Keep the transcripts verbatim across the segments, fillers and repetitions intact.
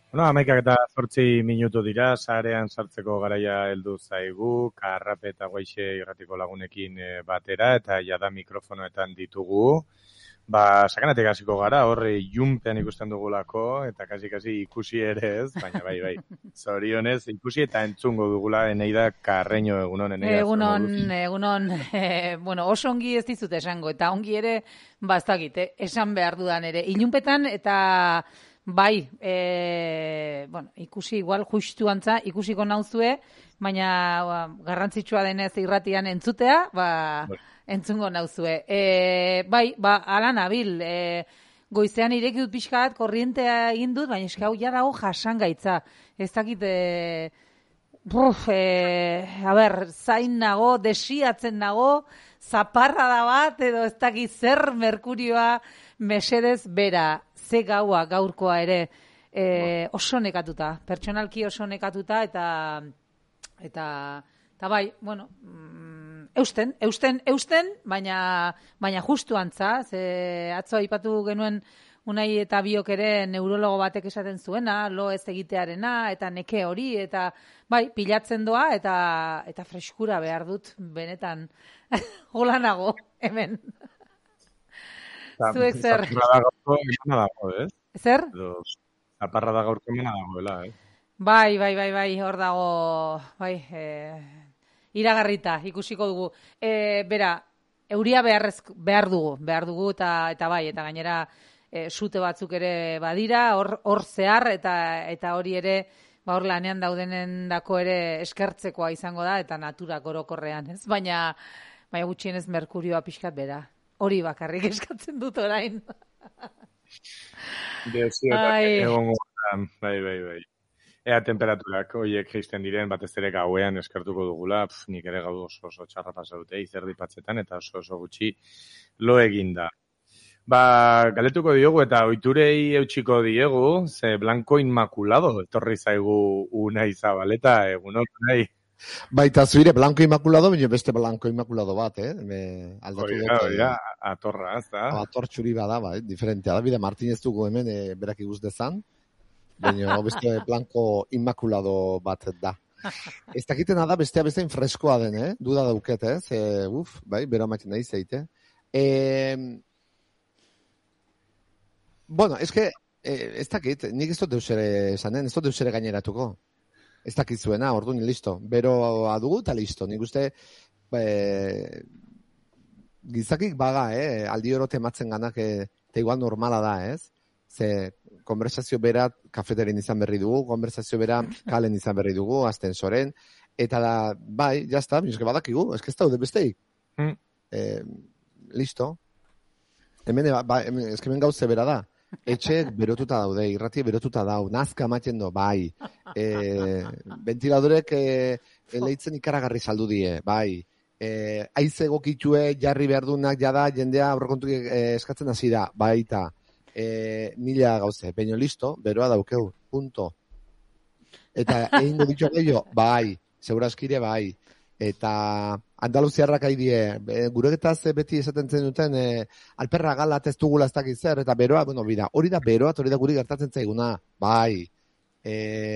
Bueno, hamaikak eta zortzi minutu dira, sarean sartzeko garaia heldu zaigu, Karrape eta Goixe irratiko lagunekin batera, eta jada mikrofonoetan ditugu. Ba, sakanatik hasiko gara, horre junpean ikusten dugulako, eta kasi-kasi ikusi ere ez, baina bai, bai. Zorionez, ikusi eta entzungo dugula, Eneida Karreño, egunon, Eneida. Egunon, egunon, e, bueno, oso ongi ez dizut esango, eta ongi ere, bastakit, eh? Esan behar dudan ere. Ilunpetan, eta bai, e, bueno, ikusi igual justu antza, ikusiko nauzue, baina ba, garrantzitsua denez irratian entzutea, ba, entzungo nauzue. E, bai, ba, ala nabil, e, goizean ireki dut pixka bat, korrientea egin dut, baina eskau jarago jasangaitza. Ez dakit, e, buf, e, a ber, zain nago, desiatzen nago, zaparra da bat, edo ez dakit zer merkurioa mesedez bera. Ze gaua gaurkoa ere e, oso nekatuta, pertsonalki oso nekatuta, eta eta, eta bai, bueno, eusten, eusten, eusten, baina, baina justu antza, ze atzo aipatu genuen Unai eta biok ere neurologo batek esaten zuena, lo ez egitearena, eta neke hori, eta bai, pilatzen doa, eta, eta freskura behar dut, benetan, hola nago, hemen. Zuek zer? Zaparra da gaurko emana dago, ez? Zer? Zaparra da gaurko emana dagoela, eh? Bai, bai, bai, bai, hor dago, bai, e, iragarrita, ikusiko dugu. E, bera, euria beharrez, behar dugu, behar dugu, eta, eta bai, eta gainera e, sute batzuk ere badira, hor, hor zehar, eta, eta hori ere, ba, hor lanean daudenen dako ere eskertzekoa izango da, eta naturak orokorrean, ez? Baina, baina gutxienez merkurioa pixkat bera. Hori bakarrik eskatzen dut orain. Bai, bai, bai, bai. Ea temperaturak horiek jaisten diren, batez ere gauean eskertuko dugula, pf, nik ere gau oso oso txarra pasa dute, izerdi patzetan, eta oso oso gutxi lo eginda. Ba, galetuko diogu eta oiturei eutxiko diegu, ze Blanco Inmaculado, etorri zaigu Unai Zabaleta, egunon, Unai. Baita zuire, Blanco Inmaculado, baina beste Blanco Inmaculado bat, eh? Me aldatu dut. Hori da, atorra, ez da? Ator txuri bada, bai, diferentea da. Bide, Martinez dugu hemen, e, berak iguz dezan, baina beste Blanco Inmaculado bat da. Ez dakitena da, bestea beste freskoa den, eh? Duda dauket, ez? E, uf, bai, bero amatzen nahi zeite. E, bueno, ez que, e, ez dakit, nik ez dut deusere esanen, ez dut deusere gaineratuko. Ez dakizuena, orduan, listo. Beroa dugu eta listo. Nik uste e, gizakik baga, eh? Aldi oro tematzen ganak, eta igual normala da, ez? Ze konversazio bera kafeterin izan berri dugu, konversazio bera kalen izan berri dugu, astensoren, eta da, bai, jazta, bizke badakigu, ez que ez daude besteik. Mm. E, listo. Hemen, ba, hemen, ez que hemen gauze bera da. Etxek berotuta daude, irratie berotuta dau, nazka ematen do, bai. E, ventiladorek e, leitzen ikaragarri saldu die, bai. E, aize gokitue jarri behar dunak jada, jendea aurrekontu e, eskatzen hasi da, baita. E, mila gauze, baino listo, beroa daukeu, punto. Eta egin ditu gehiago, bai, seguraskire bai. Eta Andaluziarrak haidie, e, gureketaz beti esaten zen duten, e, alperra galat ez dugula ez dakiz zer, eta beroa, bueno, bida, hori da beroa, hori da guri gertatzen zaiguna, bai. E,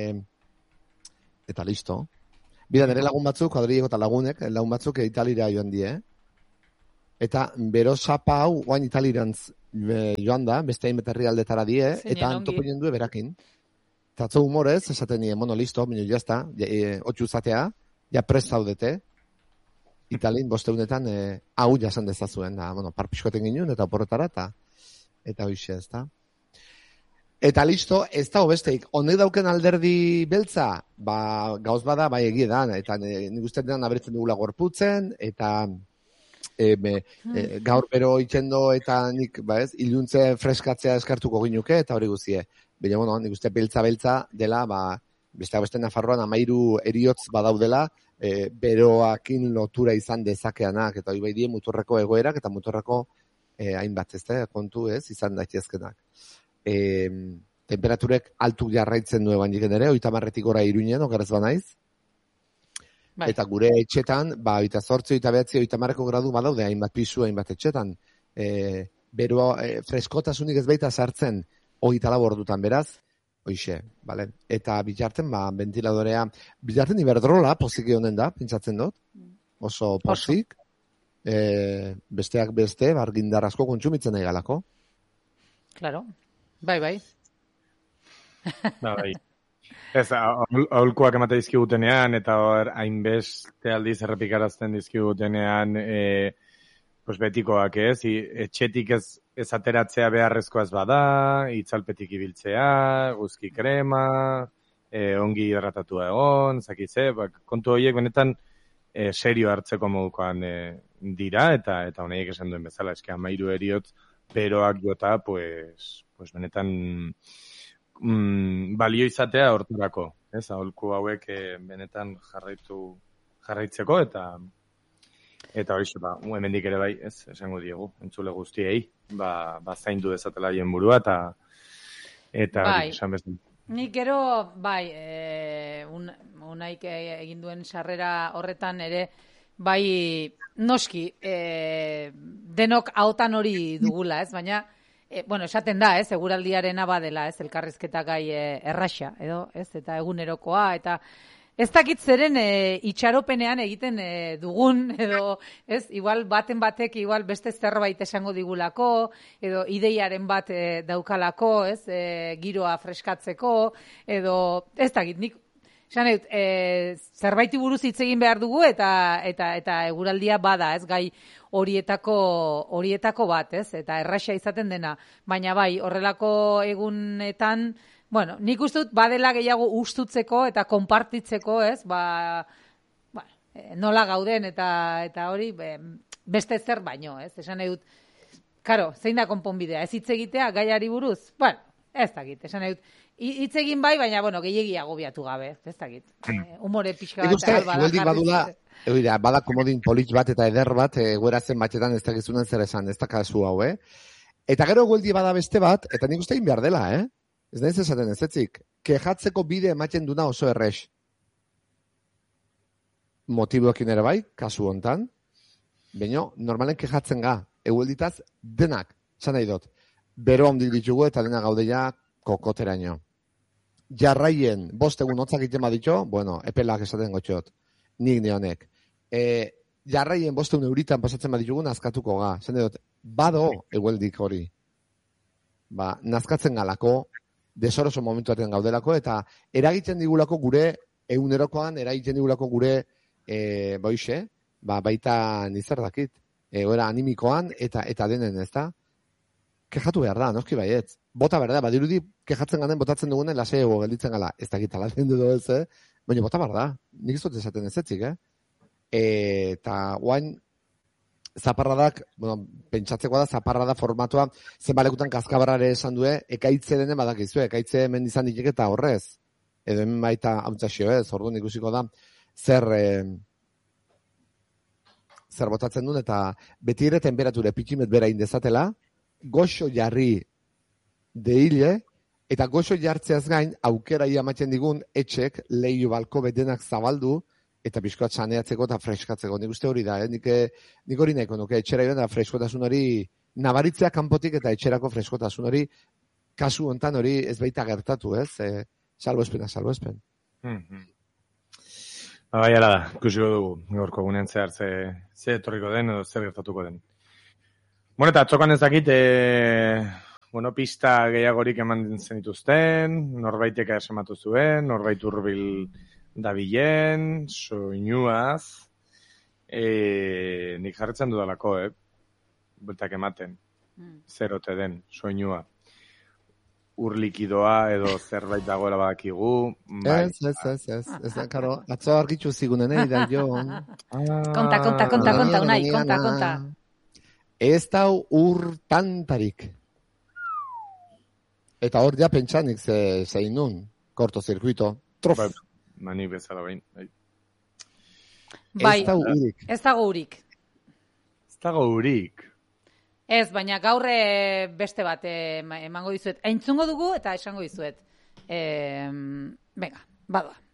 eta listo. Bida, nire lagun batzuk, kuadrileko eta lagunek, lagun batzuk Italira joan die, eta bero sapa hau, guain Italirantz e, joan da, beste hain beterri aldetara die, Zeinen eta antopinen du berakin. Eta atzo humorez, esaten die, bueno, listo, minio jazta, e, otxu zatea, ja prest zaudete, Italin bosteunetan e, hau jasan dezazuen, da, bueno, parpiskoten ginen, eta oporretara, eta eta hoxe, ez da. Eta listo, ez da hobesteik, honek dauken alderdi beltza, ba, gauz bada, bai egie da, eta nik uste denan abertzen dugula gorputzen, eta e, me, e, gaur bero itxendo, eta nik, ba ez, iluntze freskatzea eskartuko ginuke, eta hori guzie. Baina, bueno, nik uste beltza-beltza dela, ba, beste beste Nafarroan amairu eriotz badaudela, e, beroakin lotura izan dezakeanak, eta hori bai die muturreko egoerak, eta muturreko e, hainbat ez da, kontu ez, izan daitezkenak. E, temperaturek altu jarraitzen du eban jiken ere, oita marretik gora Iruinen, okerrez banaiz. Bai. Eta gure etxetan, ba, oita zortzi, oita behatzi, oita marreko gradu badaude, hainbat pisu, hainbat etxetan. E, beroa, e, freskotasunik ez baita sartzen, oita lau ordutan, beraz, Hoixe, bale? Eta bitarten, ba, ventiladorea, bitarten iberdrola, poziki honen da, pentsatzen dut, oso pozik, e, besteak beste, argindar asko kontsumitzen nahi galako. Claro, bai, bai. Ba, bai. Ez, aholkuak emate dizkigutenean, eta hor, hainbeste aldiz errepikarazten dizkigutenean, e, pues betikoak ez, I, etxetik ez, ez ateratzea beharrezkoa ez bada, itzalpetik ibiltzea, guzki krema, e, ongi hidratatua egon, zakitze, bak, kontu horiek benetan e, serio hartzeko modukoan e, dira, eta eta honeiek esan duen bezala, eske hamairu heriotz beroak jota, pues, pues benetan mm, balio izatea hortarako, ez, aholku hauek e, benetan jarraitu jarraitzeko, eta eta hori ba, hemendik ere bai, ez, esango diegu, entzule guztiei, ba, ba zaindu dezatela hien burua, eta eta bai. esan bezala. Nik gero, bai, e, un, unaik egin duen sarrera horretan ere, bai, noski, e, denok ahotan hori dugula, ez, baina, e, bueno, esaten da, ez, eguraldiarena badela, ez, elkarrizketa gai e, erraxa, edo, ez, eta egunerokoa, eta ez dakit zeren e, itxaropenean egiten e, dugun, edo, ez, igual baten batek, igual beste zerbait esango digulako, edo ideiaren bat e, daukalako, ez, e, giroa freskatzeko, edo, ez dakit, nik, esan dut, e, zerbaiti buruz hitz egin behar dugu, eta, eta, eta eguraldia bada, ez, gai horietako, horietako bat, ez, eta erraxa izaten dena, baina bai, horrelako egunetan, bueno, nik uste dut badela gehiago ustutzeko eta konpartitzeko, ez? Ba, ba, nola gauden eta eta hori be, beste zer baino, ez? Esan nahi dut, karo, zein da konponbidea? Ez hitz egitea gaiari buruz? Bueno, ez dakit, esan nahi dut. Hitz egin bai, baina, bueno, gehiegi agobiatu gabe, ez dakit. E, humore pixka bat. Ikuste, igualdik badula, egoira, bada komodin politx bat eta eder bat, egoera zen batetan ez dakizunen zer esan, ez da kasu hau, eh? Eta gero egualdi bada beste bat, eta nik uste egin behar dela, eh? Ez da ez esaten ez etzik, kejatzeko bide ematen duna oso errex. Motiboekin ere bai, kasu hontan, baina normalen kejatzen ga, eguelditaz denak, zan nahi dut, bero handik ditugu eta dena gaudeia kokoteraino. Jarraien, bost egun hotzak egiten baditxo, bueno, epelak esaten gotxot, nik neonek. E, jarraien bost egun euritan pasatzen baditugu, nazkatuko ga, zan nahi dut, bado egueldik hori. Ba, nazkatzen galako, desoroso momentu batean gaudelako, eta eragiten digulako gure, egunerokoan eragiten digulako gure, e, boixe, ba, baita nizar dakit, egoera animikoan, eta eta denen, ez da? Kejatu behar da, noski baietz. Bota behar da, badirudi, kejatzen ganen botatzen dugunen, lasei ego gelditzen gala, ez dakit alatzen dugu ez, eh? Baina bota behar da, nik ez dut esaten ez etzik, eh? E, eta guain, zaparradak, bueno, pentsatzeko da, zaparrada formatua, zenbalekutan kaskabarare esan due, ekaitze denen badakizu, ekaitze hemen izan ditek eta horrez. Edo hemen baita hauntzasio ez, orduan ikusiko da, zer, eh, zer botatzen duen, eta beti ere temperature pitximet bera indezatela, goxo jarri deile, eta goxo jartzeaz gain, aukera iamatzen digun, etxek, lehiu balko bedenak zabaldu, eta pixkoat saneatzeko eta freskatzeko. Nik uste hori da, eh? nik, nik hori nahiko nuke, etxera joan da freskotasun hori, nabaritzea kanpotik eta etxerako freskotasun hori, kasu hontan hori ez baita gertatu, ez? E, salboespena, salboespen. Mm-hmm. Bai, ala da, ikusiko dugu, gaurko gunean zehar ze, ze etorriko den edo zer gertatuko den. Bueno, eta txokan ez dakit, e, bueno, pista gehiagorik eman zenituzten, norbaiteka esamatu zuen, norbait hurbil dabilen, soinuaz, e, nik jarretzen dudalako, eh? Bultak ematen, mm. zerote den, soinua. Ur likidoa edo zerbait dagoela badakigu. Bai. Ez, ez, ez, ez, ez da, karo, atzo argitxu zigunen, eh, da jo. Konta, konta, konta, konta, unai, konta, konta. Ez da ur tantarik. Eta hor ja pentsanik ze, zein nun, kortozirkuito, trof. Bai. Mani bezala bain. Bai. Bai, ez dago urik. Ez dago urik. Ez dago urik. Ez, baina gaur beste bat emango dizuet. Aintzungo dugu eta esango dizuet. E, venga, badoa.